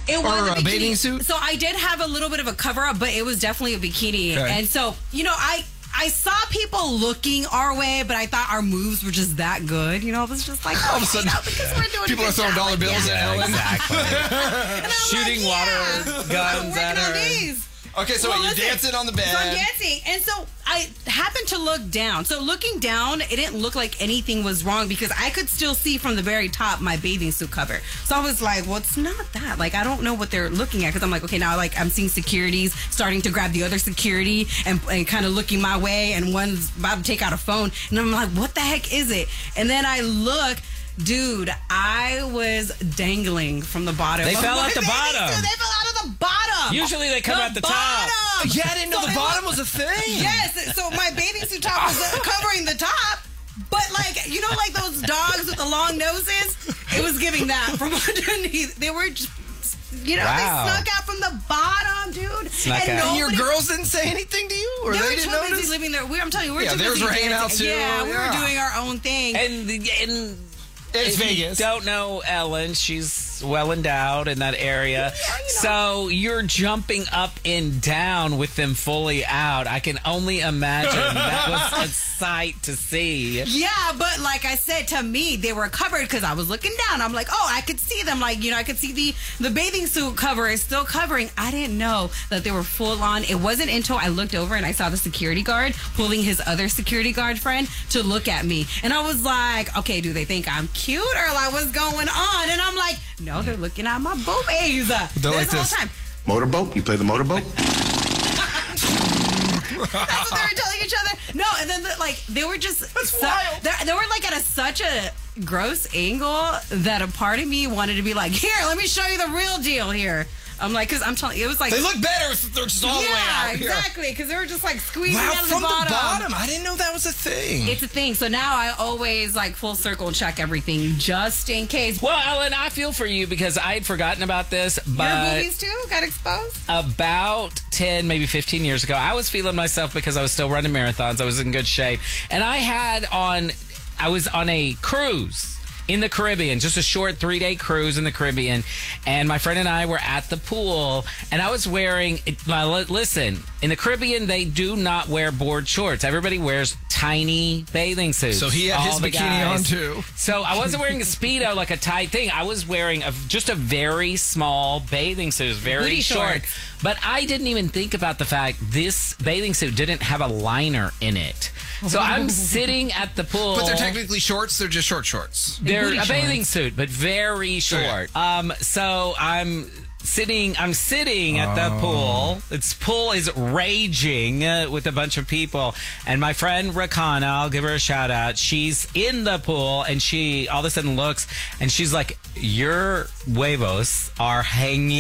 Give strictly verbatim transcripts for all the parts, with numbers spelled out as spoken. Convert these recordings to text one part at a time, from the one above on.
It was or a, a bathing suit? So I did have a little bit of a cover up, but it was definitely a bikini. Okay. And so, you know, I I saw people looking our way, but I thought our moves were just that good. You know, it was just like, oh, all of a sudden, you know, because we're doing people a are good throwing job. dollar Like, bills yeah. at Ellen. Exactly. And I'm Shooting like, yeah, water guns I'm at working on her. these. Okay, so Well, you're listen, dancing on the bed. So I'm dancing, and so I happened to look down. So looking down, it didn't look like anything was wrong because I could still see from the very top my bathing suit cover. So I was like, well, it's not that. Like, I don't know what they're looking at because I'm like, okay, now like I'm seeing securities starting to grab the other security and, and kind of looking my way, and one's about to take out a phone, and I'm like, what the heck is it? And then I look. Dude, I was dangling from the bottom. They of fell my out the bathing bottom. suit. They fell out of the bottom. Usually they come the at the bottom. top. Yeah, I didn't know So the it bottom was- was a thing. Yes, so my bathing suit top was uh, covering the top, but like, you know, like those dogs with the long noses? It was giving that from underneath. They were just, you know, Wow. they snuck out from the bottom, dude. Snuck and out. And your nobody- girls didn't say anything to you? Or They, they, were didn't too busy notice? living there. We, I'm telling you, we were Yeah, too theirs busy were hanging out, dancing. too. Yeah, we Yeah. were doing our own thing. And, and It's if Vegas. you don't know Ellen, she's well endowed in that area. Yeah, you know. So you're jumping up and down with them fully out. I can only imagine that was a sight to see. Yeah, but like I said, to me, they were covered because I was looking down. I'm like, oh, I could see them. Like, you know, I could see the, the bathing suit cover is still covering. I didn't know that they were full on. It wasn't until I looked over and I saw the security guard pulling his other security guard friend to look at me. And I was like, okay, do they think I'm cute or like what's going on? And I'm like, no, they're looking at my boobies. They're like the whole this. time. Motorboat? You play the motorboat? That's what they were telling each other. No, and then the, like they were just so, wild. They, they were like at a, such a gross angle that a part of me wanted to be like, here, let me show you the real deal here. I'm like, because I'm telling you, it was like, They look better if they're just all the way yeah, out here. exactly, because they were just like squeezing Wow, out of from the bottom. the bottom. I didn't know that was a thing. It's a thing. So now I always like full circle check everything just in case. Well, Ellen, I feel for you because I had forgotten about this, Your but boobies too got exposed. about ten, maybe fifteen years ago, I was feeling myself because I was still running marathons. I was in good shape. And I had on, I was on a cruise in the Caribbean, just a short three-day cruise in the Caribbean. And my friend and I were at the pool, and I was wearing, well, li- listen, in the Caribbean, they do not wear board shorts. Everybody wears tiny bathing suits. So he had all his the bikini guys. on, too. So I wasn't wearing a Speedo, like a tight thing. I was wearing a, just a very small bathing suit. It was very Booty short. shorts. But I didn't even think about the fact this bathing suit didn't have a liner in it. So I'm sitting at the pool. But they're technically shorts. They're just short shorts. They're booty a bathing shorts. suit, but very short. Um, so I'm sitting. I'm sitting at the pool. Its pool is raging uh, with a bunch of people, and my friend Rakana, I'll give her a shout out. She's in the pool, and she all of a sudden looks, and she's like, "Your huevos are hanging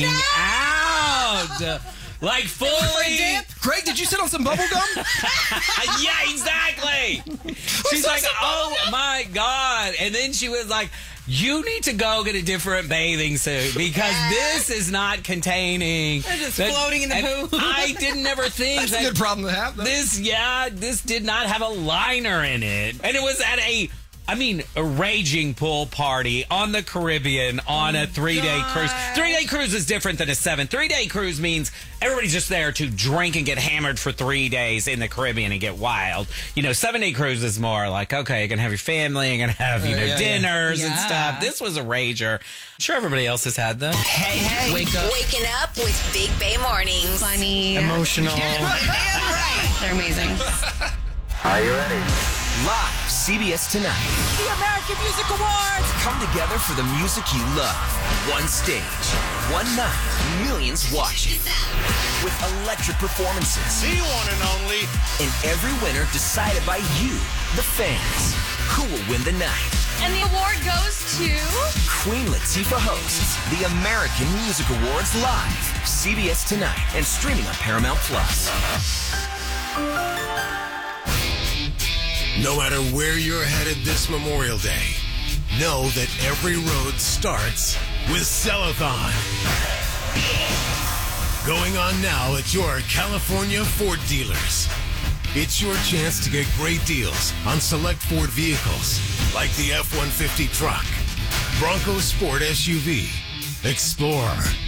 out." Like fully. Greg, did you sit on some bubble gum? Yeah, exactly. She's like, oh my God. And then she was like, you need to go get a different bathing suit because this is not containing. They're just that- floating in the and pool. I didn't never think That's a that good problem to have, though. this, yeah, this did not have a liner in it. And it was at a, I mean, a raging pool party on the Caribbean on a three-day cruise. Three-day cruise is different than a seven. Three-day cruise means everybody's just there to drink and get hammered for three days in the Caribbean and get wild. You know, seven-day cruise is more like, okay, you're going to have your family, you're going to have, you know, Uh, yeah, yeah. dinners and Yeah. stuff. This was a rager. I'm sure everybody else has had them. Hey, hey. Wake up. Waking up with Big Bay Mornings. Funny. Emotional. Damn right. They're amazing. Are you ready? Live, C B S Tonight. The American Music Awards. Come together for the music you love. One stage, one night, millions watching. With electric performances. The one and only. And every winner decided by you, the fans. Who will win the night? And the award goes to... Queen Latifah hosts the American Music Awards live. C B S Tonight and streaming on Paramount Plus. No matter where you're headed this Memorial Day, know that every road starts with Cellathon. Going on now at your California Ford dealers. It's your chance to get great deals on select Ford vehicles like the F one fifty truck, Bronco Sport S U V, Explorer,